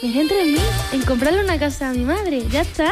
Me centro en mí, en comprarle una casa a mi madre. Ya está.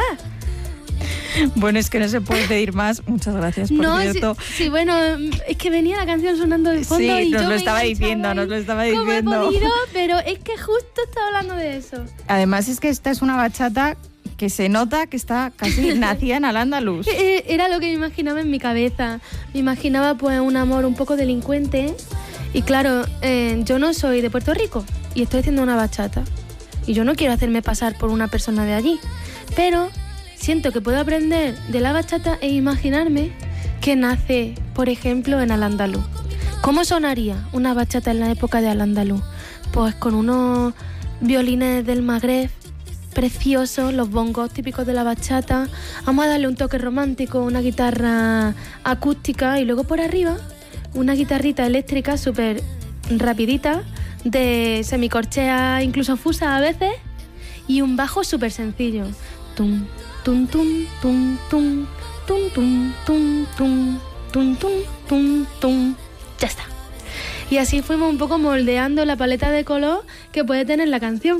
Bueno, es que no se puede pedir más. Muchas gracias, por cierto. Sí, bueno, es que venía la canción sonando de fondo y nos yo lo estaba diciendo. ¿Cómo he podido? Pero es que justo estaba hablando de eso. Además es que esta es una bachata que se nota que está casi nacida en Al-Ándalus. Era lo que me imaginaba en mi cabeza. Me imaginaba pues un amor un poco delincuente. Y claro, yo no soy de Puerto Rico y estoy haciendo una bachata. Y yo no quiero hacerme pasar por una persona de allí. Pero siento que puedo aprender de la bachata e imaginarme que nace, por ejemplo, en Al-Ándalus. ¿Cómo sonaría una bachata en la época de Al-Ándalus? Pues con unos violines del Magreb preciosos, los bongos típicos de la bachata. Vamos a darle un toque romántico, una guitarra acústica y luego por arriba una guitarrita eléctrica súper rapidita, de semicorchea, incluso fusa a veces, y un bajo súper sencillo. Tum, tum, tum, tum, tum, tum, tum, tum, tum, tum, tum, tum, tum. Ya está. Y así fuimos un poco moldeando la paleta de color que puede tener la canción.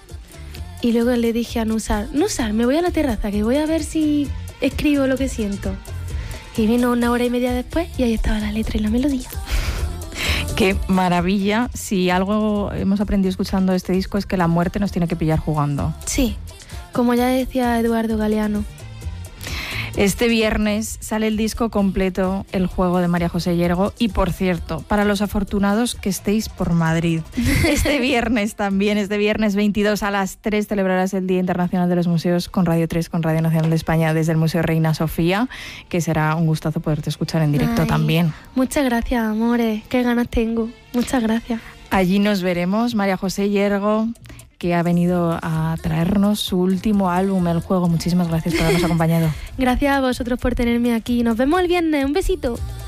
Y luego le dije a Nusar, me voy a la terraza, que voy a ver si escribo lo que siento. Y vino 1 hora y media después y ahí estaba la letra y la melodía. ¡Qué maravilla! Si algo hemos aprendido escuchando este disco es que la muerte nos tiene que pillar jugando. Sí, como ya decía Eduardo Galeano. Este viernes sale el disco completo, El juego de María José Yergo. Y por cierto, para los afortunados que estéis por Madrid, este viernes 22 a las 3 celebrarás el Día Internacional de los Museos con Radio 3, con Radio Nacional de España, desde el Museo Reina Sofía, que será un gustazo poderte escuchar en directo también. Muchas gracias, amores, qué ganas tengo. Muchas gracias. Allí nos veremos, María José Yergo, que ha venido a traernos su último álbum, El Juego. Muchísimas gracias por habernos acompañado. Gracias a vosotros por tenerme aquí. Nos vemos el viernes. Un besito.